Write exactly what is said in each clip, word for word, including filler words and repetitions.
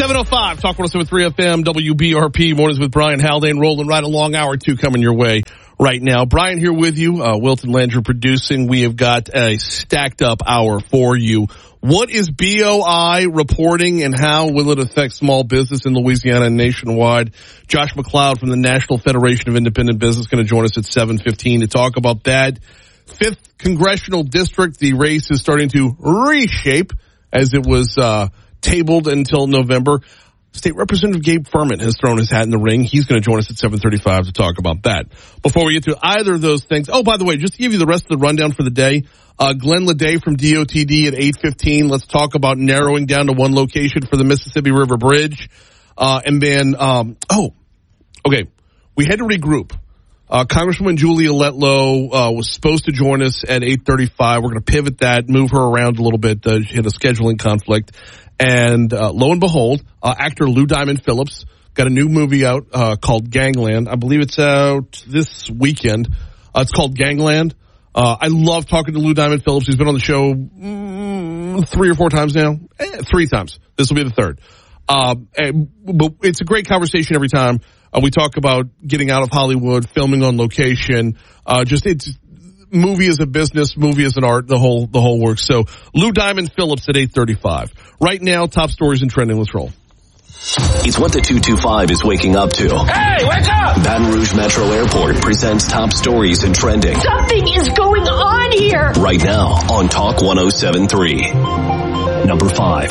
seven oh five, Talk one oh seven point three F M, W B R P, Mornings with Brian Haldane, rolling right along. Hour two coming your way right now. Brian here with you, uh, Wilton Landry producing. We have got a stacked up hour for you. What is B O I reporting and how will it affect small business in Louisiana and nationwide? Josh McLeod from the National Federation of Independent Business going to join us at seven fifteen to talk about that. Fifth Congressional District, the race is starting to reshape as it was uh tabled until November. State Representative Gabe Furman has thrown his hat in the ring. He's going to join us at seven thirty-five to talk about that. Before we get to either of those things, oh, by the way, just to give you the rest of the rundown for the day, uh, Glenn Leday from D O T D at eight fifteen. Let's talk about narrowing down to one location for the Mississippi River Bridge. Uh, and then, um, oh, okay, we had to regroup. Uh, Congresswoman Julia Letlow uh, was supposed to join us at eight thirty-five. We're going to pivot that, move her around a little bit. Uh, she had a scheduling conflict. And uh, lo and behold, uh, actor Lou Diamond Phillips got a new movie out uh, called Gangland. I believe it's out this weekend. Uh, it's called Gangland. Uh, I love talking to Lou Diamond Phillips. He's been on the show mm, three or four times now. Eh, three times. This will be the third. Uh, and, but it's a great conversation every time. Uh, we talk about getting out of Hollywood, filming on location. Uh, just it's movie is a business, movie is an art, the whole the whole works. So Lou Diamond Phillips at eight thirty-five. Right now, top stories and trending. Let's roll. It's what the two two five is waking up to. Hey, wake up! Baton Rouge Metro Airport presents top stories and trending. Something is going on here! Right now on Talk one oh seven point three. Number five.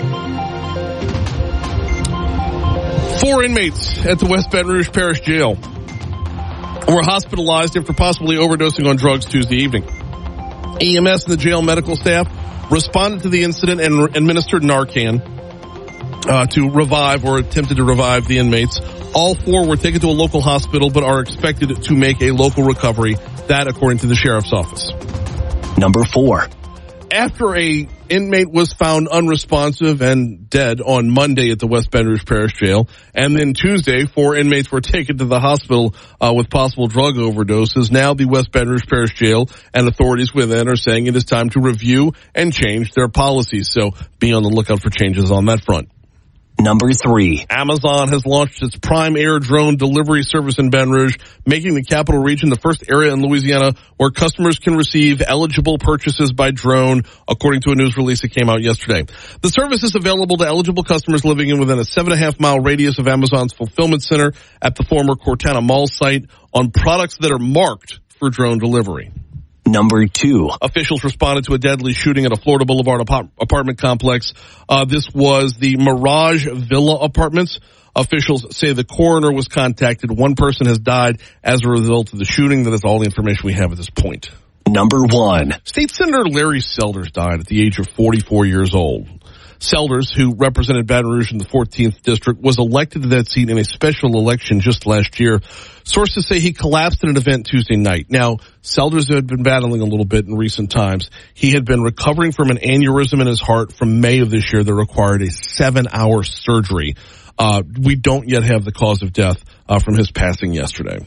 Four inmates at the West Baton Rouge Parish Jail were hospitalized after possibly overdosing on drugs Tuesday evening. E M S and the jail medical staff responded to the incident and administered Narcan uh, to revive or attempted to revive the inmates. All four were taken to a local hospital but are expected to make a local recovery. That, according to the sheriff's office. Number four. After a inmate was found unresponsive and dead on Monday at the West Baton Rouge Parish Jail, and then Tuesday, four inmates were taken to the hospital uh, with possible drug overdoses. Now the West Baton Rouge Parish Jail and authorities within are saying it is time to review and change their policies. So be on the lookout for changes on that front. Number three. Amazon has launched its Prime Air drone delivery service in Baton Rouge, making the capital region the first area in Louisiana where customers can receive eligible purchases by drone, according to a news release that came out yesterday. The service is available to eligible customers living in within a seven and a half mile radius of Amazon's fulfillment center at the former Cortana Mall site on products that are marked for drone delivery. Number two. Officials responded to a deadly shooting at a Florida Boulevard ap- apartment complex. Uh, this was the Mirage Villa Apartments. Officials say the coroner was contacted. One person has died as a result of the shooting. That is all the information we have at this point. Number one. State Senator Larry Selders died at the age of forty-four years old. Selders, who represented Baton Rouge in the fourteenth District, was elected to that seat in a special election just last year. Sources say he collapsed at an event Tuesday night. Now, Selders had been battling a little bit in recent times. He had been recovering from an aneurysm in his heart from May of this year that required a seven-hour surgery. Uh, we don't yet have the cause of death uh, from his passing yesterday.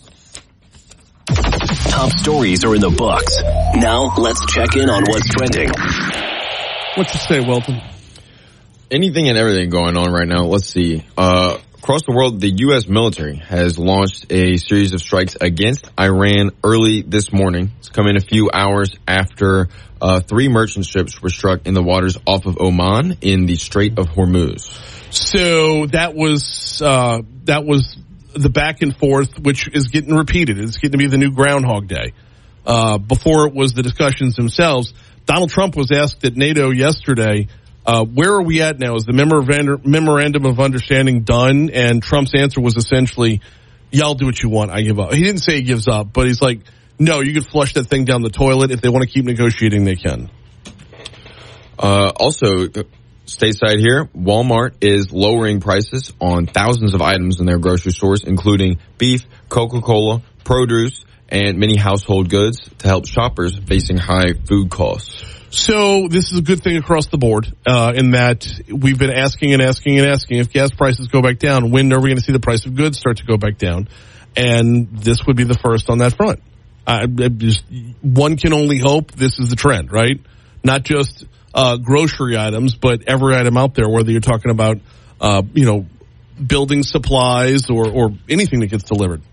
Top stories are in the books. Now, let's check in on what's trending. What you say, Wilton? Anything and everything going on right now. Let's see. Uh, across the world, the U S military has launched a series of strikes against Iran early this morning. It's coming a few hours after uh, three merchant ships were struck in the waters off of Oman in the Strait of Hormuz. So that was uh, that was the back and forth, which is getting repeated. It's getting to be the new Groundhog Day. Uh, before it was the discussions themselves. Donald Trump was asked at NATO yesterday, uh, where are we at now? Is the memorandum of understanding done? And Trump's answer was essentially, y'all do what you want, I give up. He didn't say he gives up, but he's like, no, you can flush that thing down the toilet. If they want to keep negotiating, they can. Uh, also, stateside here, Walmart is lowering prices on thousands of items in their grocery stores, including beef, Coca-Cola, produce, and many household goods to help shoppers facing high food costs. So this is a good thing across the board, uh, in that we've been asking and asking and asking if gas prices go back down, when are we going to see the price of goods start to go back down? And this would be the first on that front. I, I just, one can only hope this is the trend, right? Not just uh, grocery items, but every item out there, whether you're talking about, uh, you know, building supplies or, or anything that gets delivered.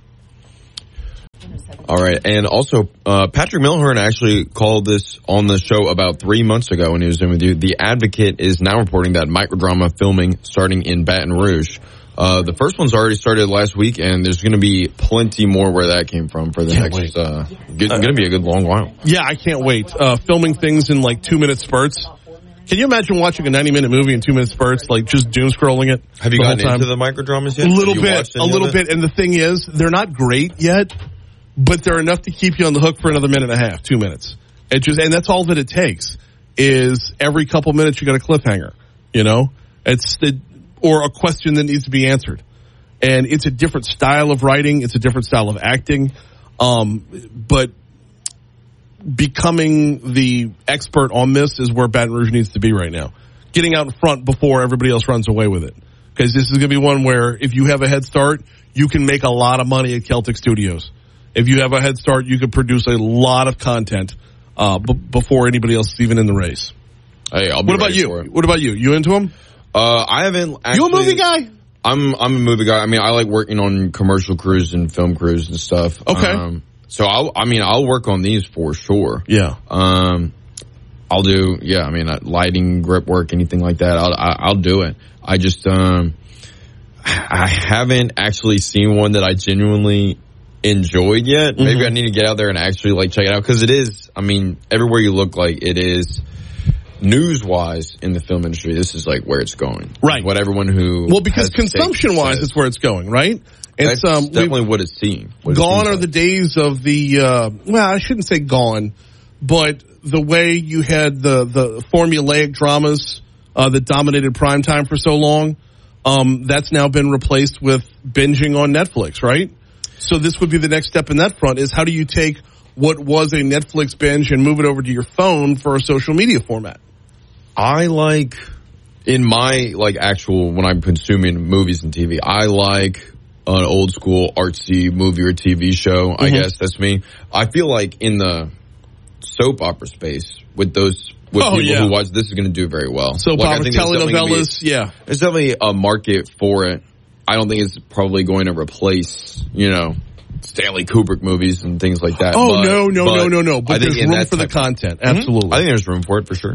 All right. And also, uh, Patrick Milhern actually called this on the show about three months ago when he was in with you. The Advocate is now reporting that microdrama filming starting in Baton Rouge. Uh, the first one's already started last week, and there's going to be plenty more where that came from for the Can't next, uh, going to be a good long while. Yeah, I can't wait. Uh, filming things in like two minute spurts. Can you imagine watching a ninety minute movie in two minute spurts, like just doom scrolling it? Have you the gotten whole time? into the microdramas yet? A little Have you bit, watched a any little of it? bit. And the thing is, they're not great yet, but they're enough to keep you on the hook for another minute and a half, two minutes. It just, and that's all that it takes is every couple minutes you got a cliffhanger, you know, it's the, or a question that needs to be answered. And it's a different style of writing. It's a different style of acting. Um, but becoming the expert on this is where Baton Rouge needs to be right now. Getting out in front before everybody else runs away with it. Because this is going to be one where if you have a head start, you can make a lot of money at Celtic Studios. If you have a head start, you can produce a lot of content uh, b- before anybody else is even in the race. Hey, I'll be what about ready you? for it. What about you? You into them? Uh, I haven't actually. You a movie guy? I'm I'm a movie guy. I mean, I like working on commercial crews and film crews and stuff. Okay. Um, so I'll, I mean, I'll work on these for sure. Yeah. Um, I'll do, yeah, I mean, uh, lighting, grip work, anything like that. I'll, I, I'll do it. I just, um, I haven't actually seen one that I genuinely enjoyed yet. Mm-hmm. Maybe I need to get out there and actually like check it out. Cause it is, I mean, everywhere you look, like it is news-wise in the film industry, this is like where it's going. Right. What everyone who Well, because consumption-wise, it's where it's going, right? It's It's um, definitely what it's seeing. What it gone seems are like. the days of the, uh, well, I shouldn't say gone, but the way you had the, the formulaic dramas uh, that dominated primetime for so long, um, that's now been replaced with binging on Netflix, right? So this would be the next step in that front is how do you take what was a Netflix binge and move it over to your phone for a social media format? I like, in my, like, actual, when I'm consuming movies and T V, I like an old school artsy movie or T V show. Mm-hmm. I guess that's me. I feel like in the soap opera space with those, with oh, people yeah. who watch, this is going to do very well. Soap like, opera, telenovelas, be, yeah. There's definitely a market for it. I don't think it's probably going to replace, you know, Stanley Kubrick movies and things like that. Oh, but, no, no, but no, no, no. But I there's think room for the content. Mm-hmm. Absolutely. I think there's room for it for sure.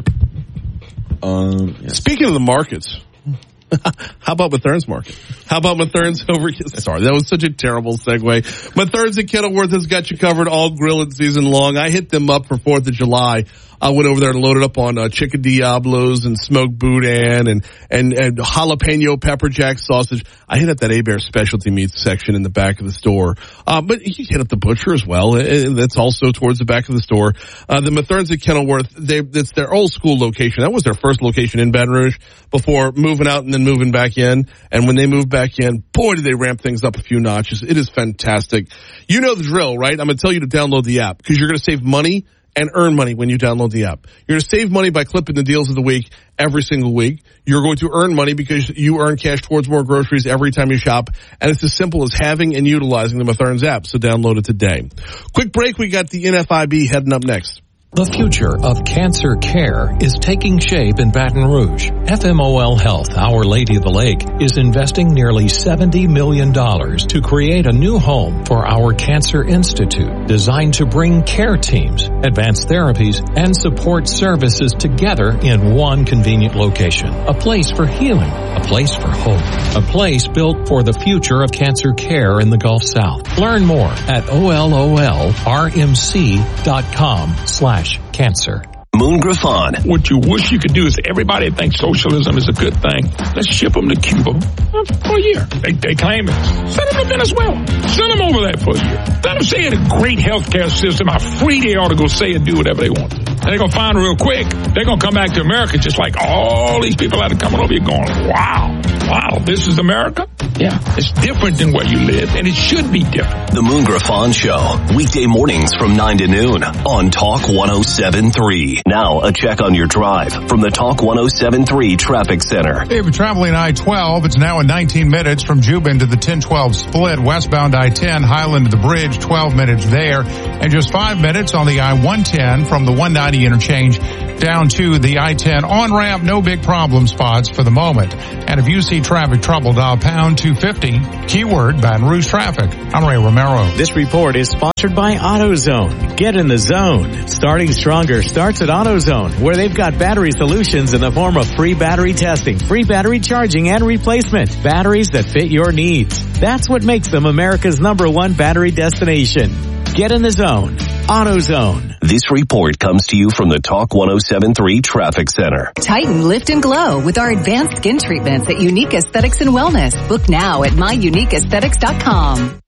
Um, yeah. Speaking of the markets, how about Mathern's Market? How about Mathern's over? Sorry, that was such a terrible segue. Mathern's at Kenilworth has got you covered all grilling season long. I hit them up for fourth of July. I went over there and loaded up on uh, chicken Diablos and smoked boudin and, and, and jalapeno pepper jack sausage. I hit up that A-Bear specialty meats section in the back of the store. Uh, but you hit up the butcher as well. It, that's also towards the back of the store. Uh, the Mathern's at Kenilworth, they, it's their old school location. That was their first location in Baton Rouge before moving out and then moving back in. And when they moved back in, boy, did they ramp things up a few notches. It is fantastic. You know the drill, right? I'm going to tell you to download the app because you're going to save money and earn money when you download the app. You're going to save money by clipping the deals of the week every single week. You're going to earn money because you earn cash towards more groceries every time you shop. And it's as simple as having and utilizing the Mathern's app. So download it today. Quick break. We got the N F I B heading up next. The future of cancer care is taking shape in Baton Rouge. F M O L Health, Our Lady of the Lake, is investing nearly seventy million dollars to create a new home for our Cancer Institute, designed to bring care teams, advanced therapies, and support services together in one convenient location. A place for healing, a place for hope, a place built for the future of cancer care in the Gulf South. Learn more at O L O L R M C dot com slash cancer. Moon Griffon. What you wish you could do is everybody thinks socialism is a good thing. Let's ship them to Cuba for a year. They, they claim it. Send them to Venezuela. Send them over there for a year. Let them say it's a great healthcare system, how free they ought to go say and do whatever they want to. And they're going to find real quick, they're going to come back to America just like all these people that are coming over here going, wow, wow, this is America? Yeah, it's different than where you live, and it should be different. The Moon Griffon Show, weekday mornings from nine to noon on Talk one oh seven point three. Now, a check on your drive from the Talk one oh seven point three Traffic Center. If you're traveling I twelve, it's now in nineteen minutes from Jubin to the ten twelve split. Westbound I ten, Highland to the bridge, twelve minutes there. And just five minutes on the I one ten from the one ninety interchange down to the I ten on-ramp. No big problem spots for the moment. And if you see traffic trouble, dial pound two fifty, keyword Baton Rouge traffic. I'm Ray Romero. This report is sponsored by AutoZone. Get in the zone. Starting stronger starts at AutoZone, where they've got battery solutions in the form of free battery testing, free battery charging, and replacement. Batteries that fit your needs. That's what makes them America's number one battery destination. Get in the zone. AutoZone. This report comes to you from the Talk one oh seven point three Traffic Center. Tighten, lift, and glow with our advanced skin treatments at Unique Aesthetics and Wellness. Book now at my unique aesthetics dot com.